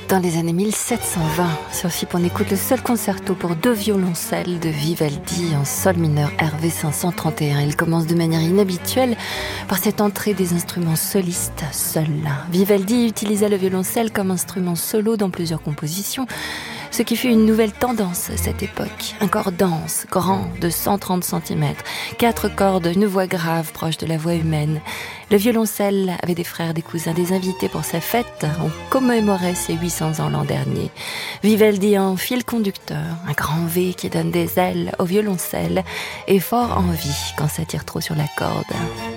Dans les années 1720, sur FIP, on écoute le seul concerto pour 2 violoncelles de Vivaldi en sol mineur RV 531. Il commence de manière inhabituelle par cette entrée des instruments solistes seuls. Vivaldi utilisait le violoncelle comme instrument solo dans plusieurs compositions, ce qui fut une nouvelle tendance à cette époque. Un corps dense, grand, de 130 cm, 4 cordes, une voix grave, proche de la voix humaine. Le violoncelle avait des frères, des cousins, des invités pour sa fête. On commémorait ses 800 ans l'an dernier. Vivaldi en fil conducteur, un grand V qui donne des ailes au violoncelle et fort en vie quand ça tire trop sur la corde.